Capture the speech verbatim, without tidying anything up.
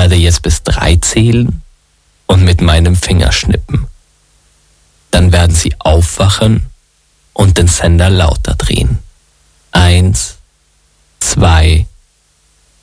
werde jetzt bis drei zählen und mit meinem Finger schnippen. Dann werden Sie aufwachen und den Sender lauter drehen.